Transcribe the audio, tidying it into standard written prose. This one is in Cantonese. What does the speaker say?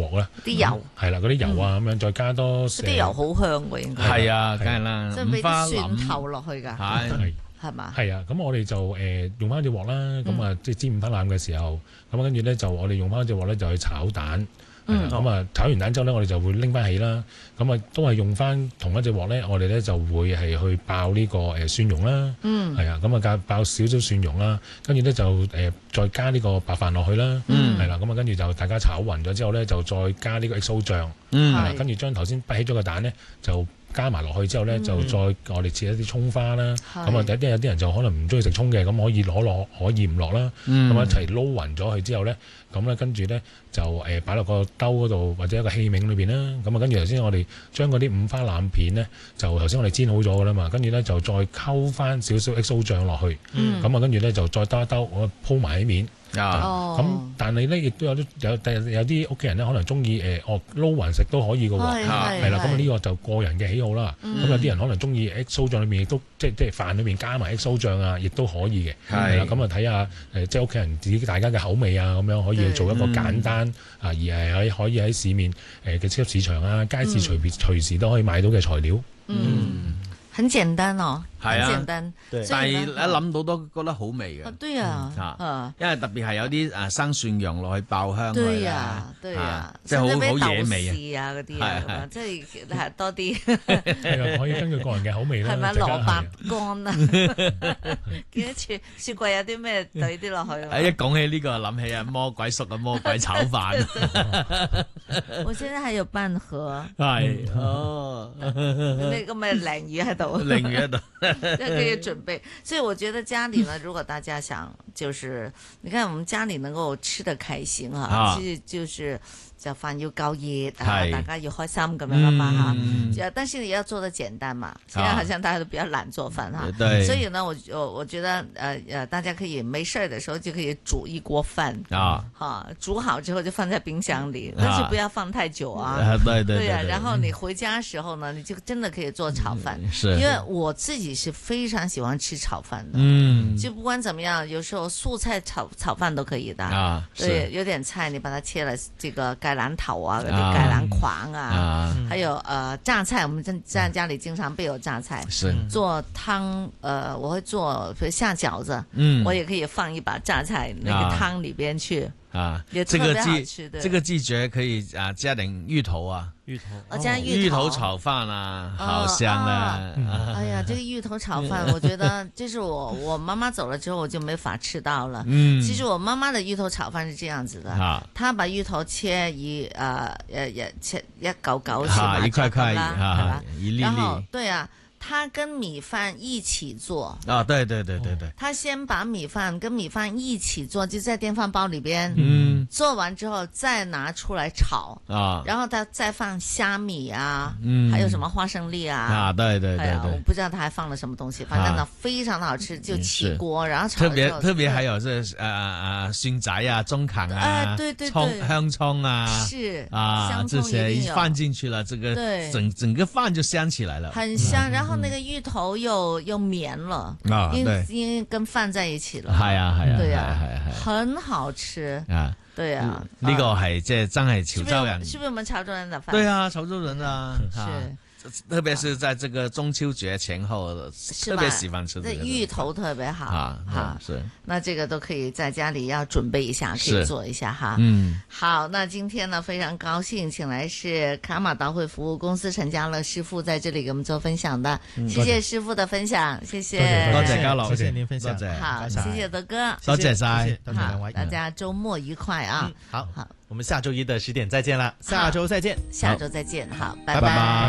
鑊啦， 啲油係啦，嗰啲油啊咁樣，再加多啲油好香喎，應該係啊，梗係啦， 即係俾啲蒜頭落去㗎，係嘛？ 係啊，咁我哋就用翻隻鑊啦，咁啊即係煎五花腩嘅時候，咁跟住咧就我哋用翻隻鑊咧就去炒蛋。咁啊炒完蛋之後咧，我哋就會拎翻起啦。咁啊都係用翻同一隻鑊咧，我哋咧就會係去爆呢個蒜蓉啦。係啊，咁啊爆少少蒜蓉啦，跟住咧就再加呢個白飯落去啦。係啦，咁啊跟住就大家炒勻咗之後咧，就再加呢個 XO 醬。跟住將頭先滗起咗個蛋咧就加埋落去之後咧，就再我哋切一啲葱花啦。咁啊有啲人就可能唔中意食葱嘅，咁可以攞落可以唔落啦。咁一齊撈勻咗佢之後咧，咁咧跟住咧就擺落個兜嗰度或者一個器皿裏邊啦。咁啊跟住頭先我哋將嗰啲五花腩片咧，就頭先我哋煎好咗噶啦嘛。跟住咧就再溝翻少少 XO 醬落去。咁啊跟住咧就再兜一兜，我鋪埋喺面。咁但係咧亦都有啲屋企人咧可能中意撈勻食都可以嘅喎，係啦。咁呢個就個人嘅喜好啦。咁有啲人可能中意 XO 醬裏面亦都即係飯裏面加埋 XO 醬啊，亦都可以嘅。係啦，咁啊睇下即係屋企人自己大家嘅口味啊，咁樣可以做一個簡單而係可以喺市面嘅超級市場啊、街市隨時都可以買到嘅材料。 很簡單哦，很簡單， 但係一諗到都覺得好味嘅。 對啊， 因為特別係有啲生蒜蓉落去爆香佢啊， 對啊， 即係好野味啊嗰啲啊，即係多啲。 可以根據個人嘅口味啦。 係咪蘿蔔乾啊？記得雪櫃有啲咩懟啲落去？ 一講起呢個諗起啊魔鬼叔嘅魔鬼炒飯。 我現在還有半盒。 係那個咩鯪魚喺度。 鯪魚喺度。 可以準備，所以我覺得家裏呢，如果大家想，就是你看我們家裏能夠吃得開心哈，其實就是就飯要夠熱啊，大家要開心咁樣啦嘛哈。但是你要做得簡單嘛，現在好像大家都比較懶做飯哈，所以呢，我覺得大家可以沒事的時候就可以煮一鍋飯啊，煮好之後就放在冰箱裏，但是不要放太久啊。對啊，然後你回家時候呢，你就真的可以做炒飯，因為我自己是非常喜歡吃炒飯的，就不管怎麼樣，有時候素菜炒飯都可以的。對，有點菜你把它切了這個芥蘭頭啊，嗰啲芥蘭框啊，還有榨菜，我們在家裏經常備有榨菜。做湯，我會做，比如下餃子，我也可以放一把榨菜那個湯裏邊去。也特別好吃的。 這個季節可以加點芋頭啊， 我加芋頭炒飯啊，好香啊！ 哎呀，這個芋頭炒飯，我覺得就是我媽媽走了之後，我就沒法吃到了。其實我媽媽的芋頭炒飯是這樣子的，她把芋頭切一嚿嚿是吧？ 一塊塊啦，一粒粒。 然後對啊。他跟米飯一起做對， 他先把米飯跟米飯一起做，就在電飯煲裏邊，做完之後再拿出來炒，然後他再放蝦米啊，還有什麼花生粒啊， 對， 我不知道他還放了什麼東西，反正呢非常的好吃，就起鍋，然後炒。特別還有這蒜仔啊、中芹啊， 對， 香蔥啊， 是這些一放進去了，這個整個飯就香起來了， 很香，然後那個芋頭又綿了，因為跟飯在一起了， 係啊， 對啊，很好吃啊，對啊， 呢個係即係真係潮州人， 是不是我們潮州人的飯？ 對啊，潮州人啊， 是。 特別是在這個中秋節前後，特別喜歡吃這個芋頭特別好是。 那這個都可以在家裏要準備一下，可以做一下哈。好，那今天呢非常高興，請來是卡瑪導會服務公司陳家樂師傅在這裏給我們做分享的，謝謝師傅的分享，謝謝。 多謝家樂， 謝謝您分享。 好，謝謝德哥， 多謝晒。 好，大家周末愉快啊！ 好，我們下周一的10點再見啦，下周再見， 好，拜拜。